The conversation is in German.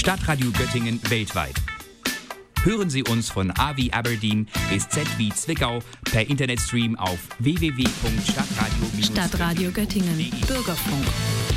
Stadtradio Göttingen weltweit. Hören Sie uns von A wie Aberdeen bis Z wie Zwickau per Internetstream auf www.stadtradio-göttingen.de. Stadtradio Göttingen. Bürgerfunk.